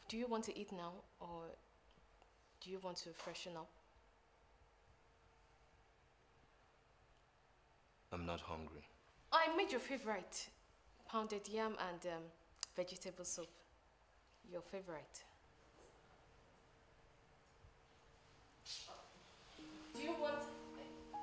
Do you want to eat now or do you want to freshen up? I'm not hungry. I made your favorite pounded yam and vegetable soup. Your favorite. Do you want